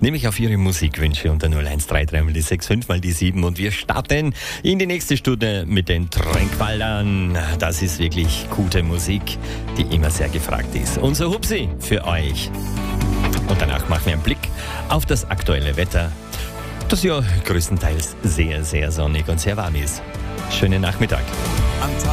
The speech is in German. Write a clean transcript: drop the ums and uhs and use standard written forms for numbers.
nämlich auf Ihre Musikwünsche unter 0133 mal die 65 mal die 7 und wir starten in die nächste Stunde mit den Trinkwaldern. Das ist wirklich gute Musik, die immer sehr gefragt ist. Unser Hupsi für euch. Und danach machen wir einen Blick auf das aktuelle Wetter, das ja größtenteils sehr, sehr sonnig und sehr warm ist. Schönen Nachmittag.